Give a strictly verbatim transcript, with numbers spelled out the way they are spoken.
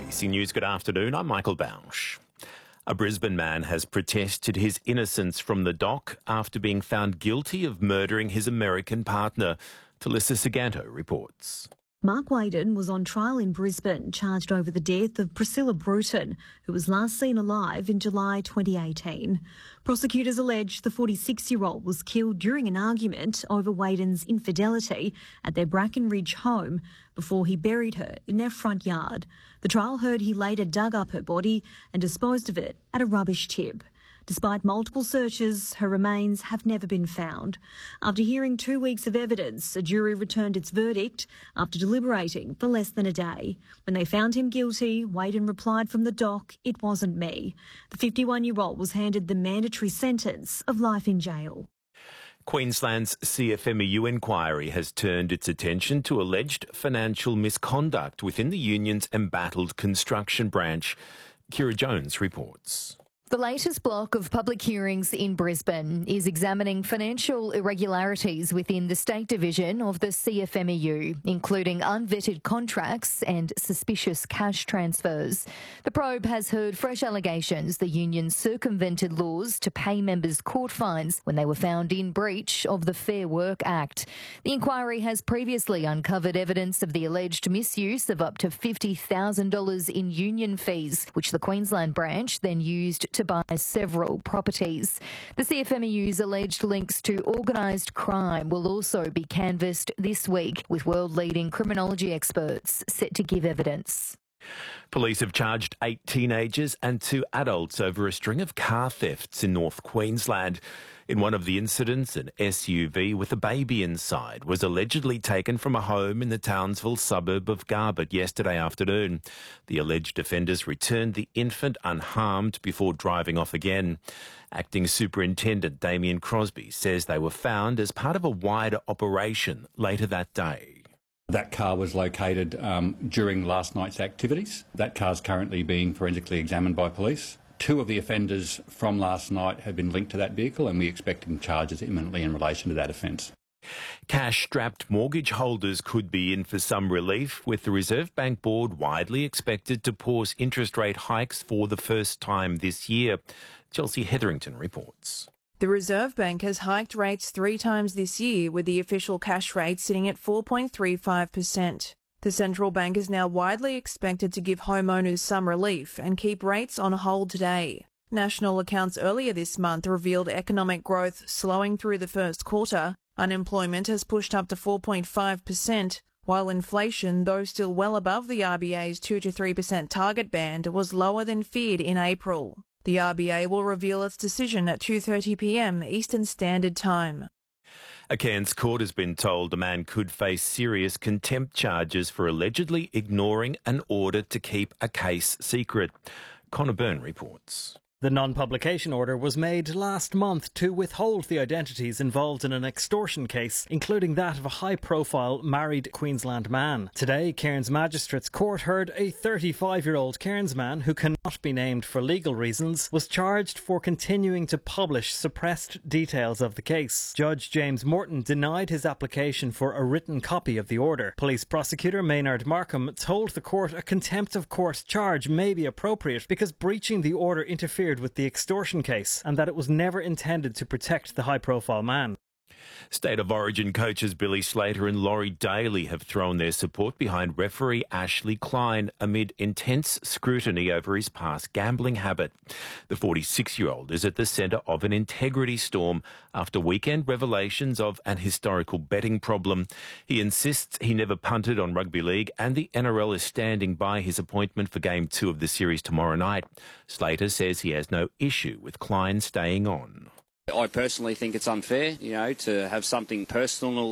A B C News, good afternoon. I'm Michael Bausch. A Brisbane man has protested his innocence from the dock after being found guilty of murdering his American partner. Talissa Saganto reports. Mark Waden was on trial in Brisbane, charged over the death of Priscilla Bruton, who was last seen alive in July twenty eighteen. Prosecutors allege the forty-six-year-old was killed during an argument over Waden's infidelity at their Bracken Ridge home before he buried her in their front yard. The trial heard he later dug up her body and disposed of it at a rubbish tip. Despite multiple searches, her remains have never been found. After hearing two weeks of evidence, a jury returned its verdict after deliberating for less than a day. When they found him guilty, Waden replied from the dock, "It wasn't me." The fifty-one-year-old was handed the mandatory sentence of life in jail. Queensland's C F M E U inquiry has turned its attention to alleged financial misconduct within the union's embattled construction branch. Kira Jones reports. The latest block of public hearings in Brisbane is examining financial irregularities within the state division of the C F M E U, including unvetted contracts and suspicious cash transfers. The probe has heard fresh allegations the union circumvented laws to pay members court fines when they were found in breach of the Fair Work Act. The inquiry has previously uncovered evidence of the alleged misuse of up to fifty thousand dollars in union fees, which the Queensland branch then used to to buy several properties. The C F M E U's alleged links to organised crime will also be canvassed this week, with world-leading criminology experts set to give evidence. Police have charged eight teenagers and two adults over a string of car thefts in North Queensland. In one of the incidents, an S U V with a baby inside was allegedly taken from a home in the Townsville suburb of Garbutt yesterday afternoon. The alleged offenders returned the infant unharmed before driving off again. Acting Superintendent Damien Crosby says they were found as part of a wider operation later that day. That car was located um, during last night's activities. That car is currently being forensically examined by police. Two of the offenders from last night have been linked to that vehicle, and we expect charges imminently in relation to that offence. Cash-strapped mortgage holders could be in for some relief, with the Reserve Bank Board widely expected to pause interest rate hikes for the first time this year. Chelsea Hetherington reports. The Reserve Bank has hiked rates three times this year, with the official cash rate sitting at four point three five percent. The central bank is now widely expected to give homeowners some relief and keep rates on hold today. National accounts earlier this month revealed economic growth slowing through the first quarter. Unemployment has pushed up to four point five percent, while inflation, though still well above the R B A's two to three percent target band, was lower than feared in April. The R B A will reveal its decision at two thirty p m Eastern Standard Time. A Cairns court has been told a man could face serious contempt charges for allegedly ignoring an order to keep a case secret. Connor Byrne reports. The non-publication order was made last month to withhold the identities involved in an extortion case, including that of a high-profile married Queensland man. Today, Cairns Magistrates Court heard a thirty-five-year-old Cairns man, who cannot be named for legal reasons, was charged for continuing to publish suppressed details of the case. Judge James Morton denied his application for a written copy of the order. Police prosecutor Maynard Markham told the court a contempt of court charge may be appropriate because breaching the order interfered with the extortion case and that it was never intended to protect the high-profile man. State of Origin coaches Billy Slater and Laurie Daly have thrown their support behind referee Ashley Klein amid intense scrutiny over his past gambling habit. The forty-six-year-old is at the centre of an integrity storm after weekend revelations of an historical betting problem. He insists he never punted on rugby league, and the N R L is standing by his appointment for Game two of the series tomorrow night. Slater says he has no issue with Klein staying on. I personally think it's unfair, you know, to have something personal